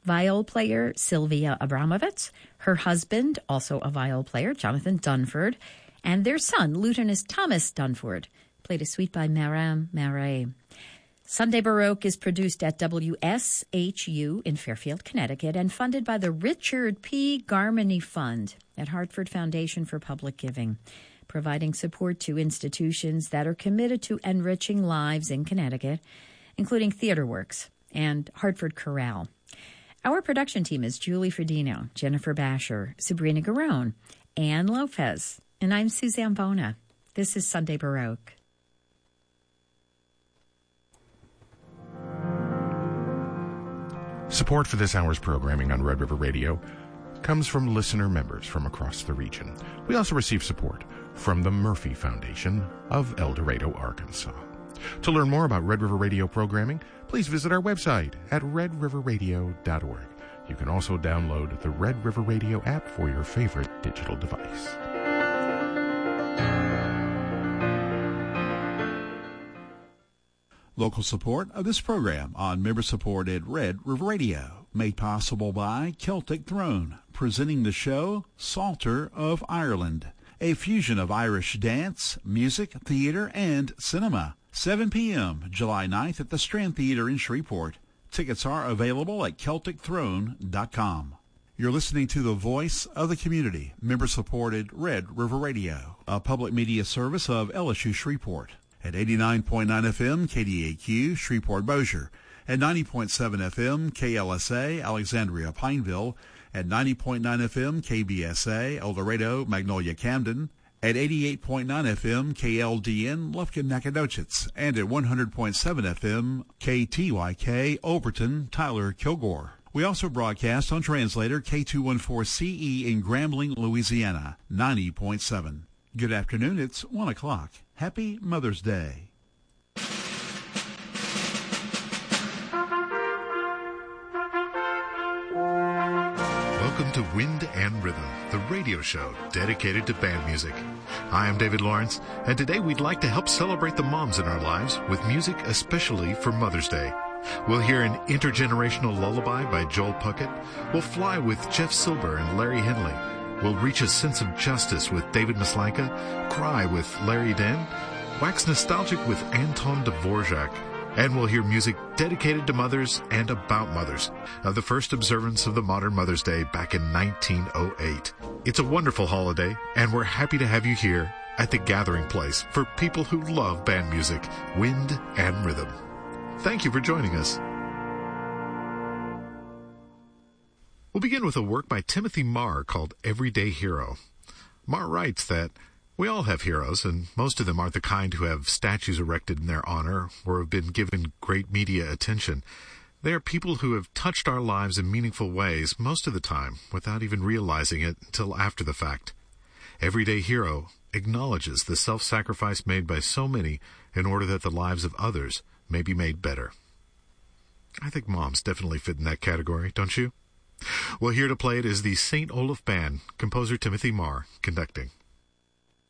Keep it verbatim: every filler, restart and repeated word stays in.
viol player Sylvia Abramovitz, her husband, also a viol player, Jonathan Dunford, and their son, Lutenist Thomas Dunford, played a suite by Maram Marais. Sunday Baroque is produced at W S H U in Fairfield, Connecticut, and funded by the Richard P. Garmany Fund at Hartford Foundation for Public Giving, providing support to institutions that are committed to enriching lives in Connecticut, including TheaterWorks and Hartford Chorale. Our production team is Julie Fredino, Jennifer Basher, Sabrina Garone, Ann Lopez, and I'm Suzanne Bona. This is Sunday Baroque. Support for this hour's programming on Red River Radio comes from listener members from across the region. We also receive support from the Murphy Foundation of El Dorado, Arkansas. To learn more about Red River Radio programming, please visit our website at red river radio dot org. You can also download the Red River Radio app for your favorite digital device. Local support of this program on member-supported Red River Radio, made possible by Celtic Throne, presenting the show Psalter of Ireland, a fusion of Irish dance, music, theater, and cinema. seven p.m. July ninth at the Strand Theater in Shreveport. Tickets are available at celtic throne dot com. You're listening to the Voice of the Community, member-supported Red River Radio, a public media service of L S U Shreveport. At eighty-nine point nine F M, K D A Q, Shreveport-Bossier. At ninety point seven F M, K L S A, Alexandria-Pineville. At ninety point nine F M, K B S A, El Dorado, Magnolia-Camden. At eighty-eight point nine F M, K L D N, Lufkin-Nacogdoches. And at one hundred point seven F M, K T Y K, Overton, Tyler, Kilgore. We also broadcast on translator K two fourteen C E in Grambling, Louisiana, ninety point seven. Good afternoon, it's one o'clock. Happy Mother's Day. Welcome to Wind and Rhythm, the radio show dedicated to band music. I am David Lawrence, and today we'd like to help celebrate the moms in our lives with music especially for Mother's Day. We'll hear an intergenerational lullaby by Joel Puckett. We'll fly with Jeff Silber and Larry Henley. We'll reach a sense of justice with David Maslanka, cry with Larry Den, wax nostalgic with Anton Dvorak, and we'll hear music dedicated to mothers and about mothers of the first observance of the modern Mother's Day back in nineteen oh eight. It's a wonderful holiday, and we're happy to have you here at the gathering place for people who love band music, wind and rhythm. Thank you for joining us. We'll begin with a work by Timothy Marr called Everyday Hero. Marr writes that we all have heroes, and most of them aren't the kind who have statues erected in their honor or have been given great media attention. They are people who have touched our lives in meaningful ways most of the time without even realizing it until after the fact. Everyday Hero acknowledges the self-sacrifice made by so many in order that the lives of others may be made better. I think moms definitely fit in that category, don't you? Well, here to play it is the Saint Olaf Band, composer Timothy Marr conducting.